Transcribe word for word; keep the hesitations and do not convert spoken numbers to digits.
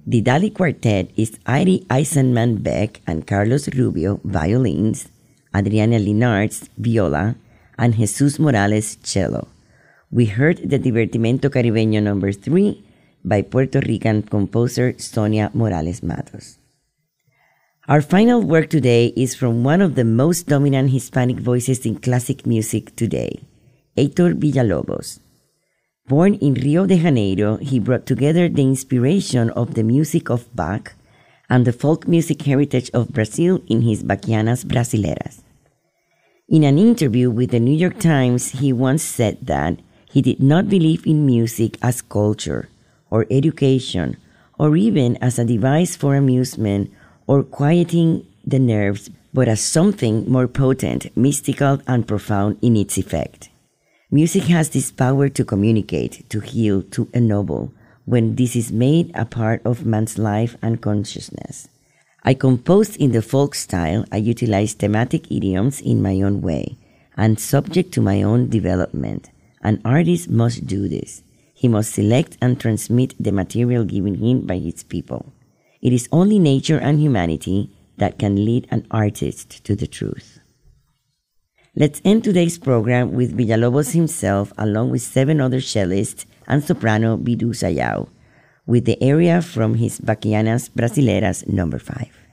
The Dali Quartet is Iri Eisenman Beck and Carlos Rubio, violins, Adriana Linards, viola, and Jesus Morales, cello. We heard the Divertimento Caribeño number three by Puerto Rican composer Sonia Morales Matos. Our final work today is from one of the most dominant Hispanic voices in classic music today, Heitor Villa-Lobos. Born in Rio de Janeiro, he brought together the inspiration of the music of Bach and the folk music heritage of Brazil in his Bachianas Brasileiras. In an interview with the New York Times, he once said that he did not believe in music as culture or education or even as a device for amusement or quieting the nerves, but as something more potent, mystical, and profound in its effect. Music has this power to communicate, to heal, to ennoble, when this is made a part of man's life and consciousness. I composed in the folk style. I utilize thematic idioms in my own way, and subject to my own development. An artist must do this. He must select and transmit the material given him by his people. It is only nature and humanity that can lead an artist to the truth. Let's end today's program with Villa-Lobos himself, along with seven other cellists and soprano Bidu Sayao, with the aria from his Bachianas Brasileiras number five.